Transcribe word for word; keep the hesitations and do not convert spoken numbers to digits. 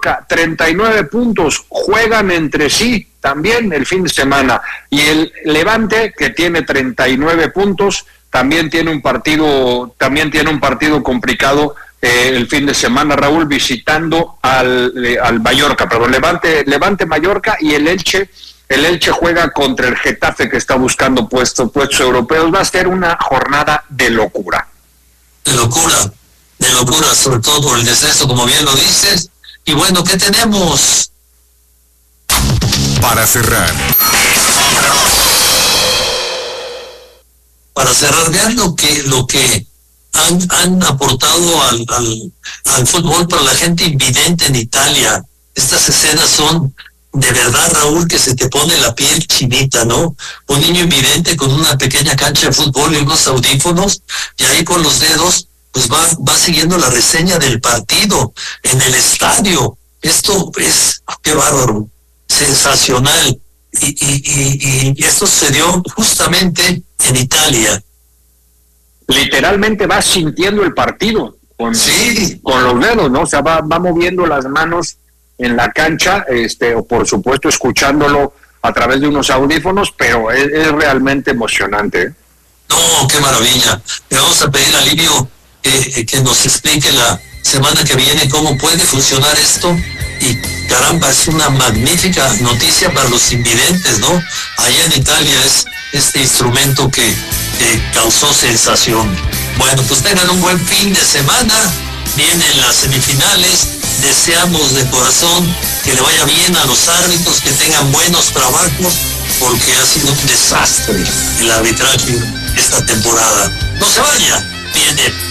Mallorca, treinta y nueve puntos, juegan entre sí también el fin de semana. Y el Levante, que tiene treinta y nueve puntos, también tiene un partido, también tiene un partido complicado eh, el fin de semana, Raúl, visitando al, eh, al Mallorca, perdón, Levante, Levante Mallorca, y el Elche, el Elche juega contra el Getafe, que está buscando puestos, puestos europeos. Va a ser una jornada de locura. De locura, de locura, sobre todo por el descenso, como bien lo dices. Y bueno, ¿qué tenemos? Para cerrar. Para cerrar, vean lo que, lo que han, han aportado al, al, al fútbol para la gente invidente en Italia. Estas escenas son de verdad, Raúl, que se te pone la piel chinita, ¿no? Un niño invidente con una pequeña cancha de fútbol y unos audífonos, y ahí con los dedos, pues va, va siguiendo la reseña del partido en el estadio. Esto es, qué bárbaro, sensacional. Y, y, y, y esto sucedió justamente en Italia. Literalmente va sintiendo el partido con, sí. con los dedos, ¿no? O sea, va, va moviendo las manos en la cancha, este, o por supuesto escuchándolo a través de unos audífonos, pero es, es realmente emocionante, ¿eh? No, qué maravilla. Le vamos a pedir a Livio eh, que nos explique la semana que viene cómo puede funcionar esto. Y caramba, es una magnífica noticia para los invidentes, ¿no? Allá en Italia es este instrumento que, que causó sensación. Bueno, pues tengan un buen fin de semana. Vienen las semifinales. Deseamos de corazón que le vaya bien a los árbitros, que tengan buenos trabajos, porque ha sido un desastre el arbitraje esta temporada. No se vaya, viene